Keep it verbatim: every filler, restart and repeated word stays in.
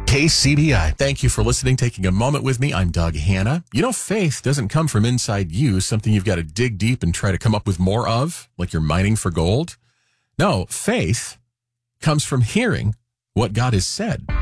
K C B I. Thank you for listening, taking a moment with me. I'm Doug Hanna. You know, faith doesn't come from inside you, something you've got to dig deep and try to come up with more of, like you're mining for gold. No, faith comes from hearing what God has said.